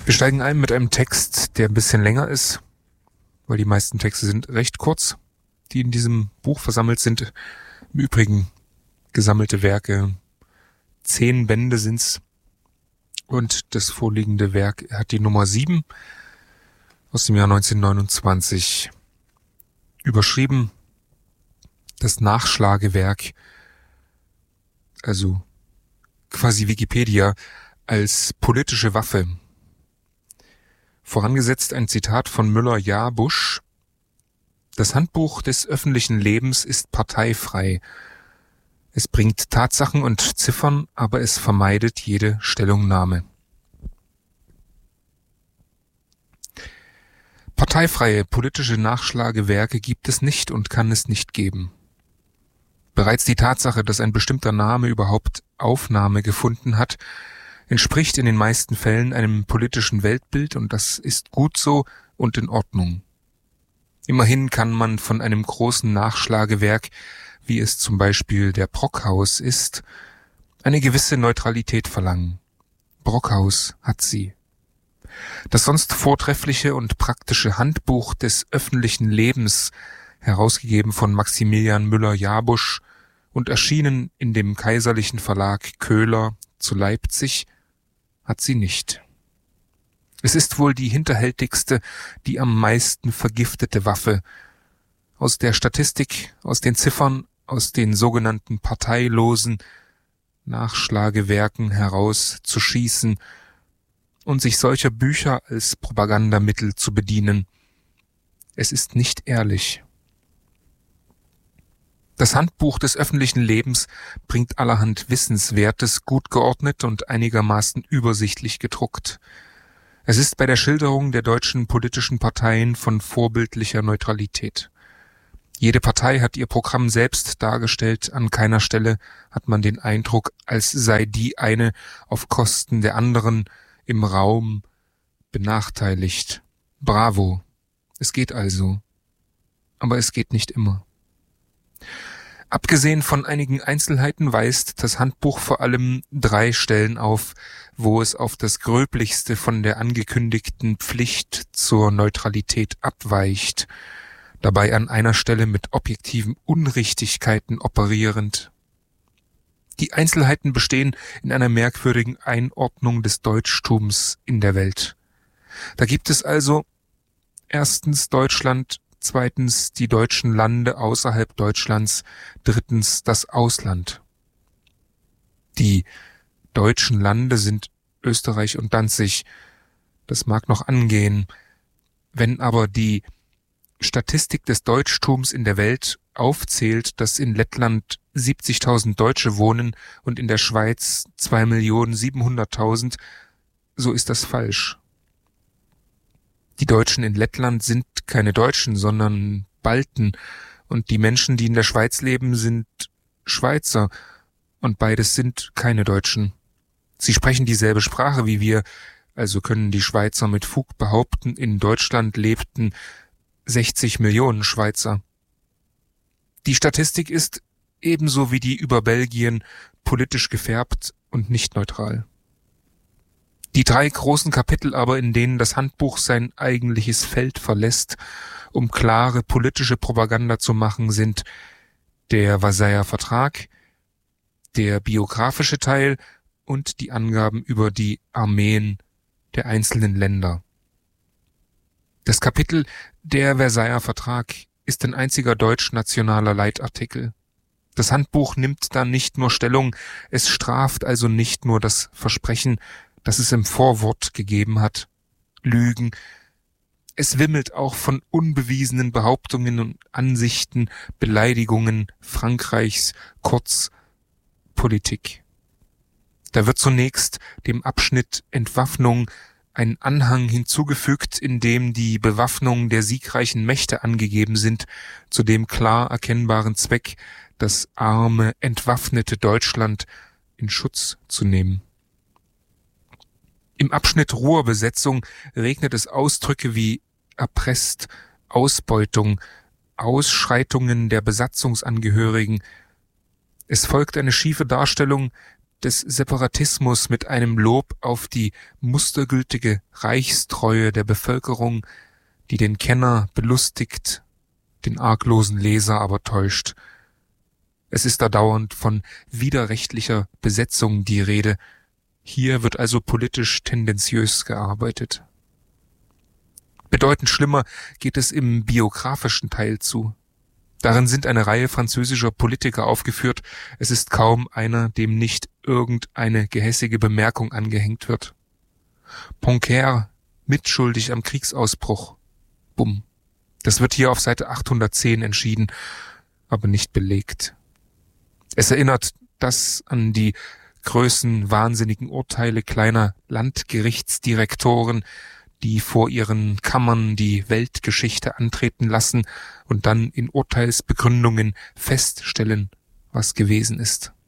Wir steigen ein mit einem Text, der ein bisschen länger ist, weil die meisten Texte sind recht kurz, die in diesem Buch versammelt sind. Im Übrigen gesammelte Werke, 10 Bände sind's. Und das vorliegende Werk hat die Nummer 7 aus dem Jahr 1929. Überschrieben das Nachschlagewerk, also quasi Wikipedia, als politische Waffe. Vorangesetzt ein Zitat von Müller-Jahrbusch. Das Handbuch des öffentlichen Lebens ist parteifrei. Es bringt Tatsachen und Ziffern, aber es vermeidet jede Stellungnahme. Parteifreie politische Nachschlagewerke gibt es nicht und kann es nicht geben. Bereits die Tatsache, dass ein bestimmter Name überhaupt Aufnahme gefunden hat, entspricht in den meisten Fällen einem politischen Weltbild, und das ist gut so und in Ordnung. Immerhin kann man von einem großen Nachschlagewerk, wie es zum Beispiel der Brockhaus ist, eine gewisse Neutralität verlangen. Brockhaus hat sie. Das sonst vortreffliche und praktische Handbuch des öffentlichen Lebens, herausgegeben von Maximilian Müller-Jahrbusch und erschienen in dem Kaiserlichen Verlag Köhler zu Leipzig, hat sie nicht. Es ist wohl die hinterhältigste, die am meisten vergiftete Waffe. Aus der Statistik, aus den Ziffern, aus den sogenannten parteilosen Nachschlagewerken heraus zu schießen und sich solcher Bücher als Propagandamittel zu bedienen. Es ist nicht ehrlich. Das Handbuch des öffentlichen Lebens bringt allerhand Wissenswertes gut geordnet und einigermaßen übersichtlich gedruckt. Es ist bei der Schilderung der deutschen politischen Parteien von vorbildlicher Neutralität. Jede Partei hat ihr Programm selbst dargestellt, an keiner Stelle hat man den Eindruck, als sei die eine auf Kosten der anderen im Raum benachteiligt. Bravo. Es geht also. Aber es geht nicht immer. Abgesehen von einigen Einzelheiten weist das Handbuch vor allem 3 Stellen auf, wo es auf das Gröblichste von der angekündigten Pflicht zur Neutralität abweicht, dabei an einer Stelle mit objektiven Unrichtigkeiten operierend. Die Einzelheiten bestehen in einer merkwürdigen Einordnung des Deutschtums in der Welt. Da gibt es also erstens Deutschland, zweitens die deutschen Lande außerhalb Deutschlands, drittens das Ausland. Die deutschen Lande sind Österreich und Danzig. Das mag noch angehen. Wenn aber die Statistik des Deutschtums in der Welt aufzählt, dass in Lettland 70.000 Deutsche wohnen und in der Schweiz 2.700.000, so ist das falsch. Die Deutschen in Lettland sind keine Deutschen, sondern Balten, und die Menschen, die in der Schweiz leben, sind Schweizer, und beides sind keine Deutschen. Sie sprechen dieselbe Sprache wie wir, also können die Schweizer mit Fug behaupten, in Deutschland lebten 60 Millionen Schweizer. Die Statistik ist, ebenso wie die über Belgien, politisch gefärbt und nicht neutral. Die 3 großen Kapitel aber, in denen das Handbuch sein eigentliches Feld verlässt, um klare politische Propaganda zu machen, sind der Versailler Vertrag, der biografische Teil und die Angaben über die Armeen der einzelnen Länder. Das Kapitel Der Versailler Vertrag ist ein einziger deutsch-nationaler Leitartikel. Das Handbuch nimmt da nicht nur Stellung, es straft also nicht nur das Versprechen, das es im Vorwort gegeben hat, Lügen. Es wimmelt auch von unbewiesenen Behauptungen und Ansichten, Beleidigungen Frankreichs, kurz Politik. Da wird zunächst dem Abschnitt Entwaffnung ein Anhang hinzugefügt, in dem die Bewaffnung der siegreichen Mächte angegeben sind, zu dem klar erkennbaren Zweck, das arme, entwaffnete Deutschland in Schutz zu nehmen. Im Abschnitt Ruhrbesetzung regnet es Ausdrücke wie erpresst, Ausbeutung, Ausschreitungen der Besatzungsangehörigen. Es folgt eine schiefe Darstellung des Separatismus mit einem Lob auf die mustergültige Reichstreue der Bevölkerung, die den Kenner belustigt, den arglosen Leser aber täuscht. Es ist da dauernd von widerrechtlicher Besetzung die Rede. Hier wird also politisch tendenziös gearbeitet. Bedeutend schlimmer geht es im biografischen Teil zu. Darin sind eine Reihe französischer Politiker aufgeführt. Es ist kaum einer, dem nicht irgendeine gehässige Bemerkung angehängt wird. Poincaré, mitschuldig am Kriegsausbruch. Bumm. Das wird hier auf Seite 810 entschieden, aber nicht belegt. Es erinnert das an die größenwahnsinnigen Urteile kleiner Landgerichtsdirektoren, die vor ihren Kammern die Weltgeschichte antreten lassen und dann in Urteilsbegründungen feststellen, was gewesen ist.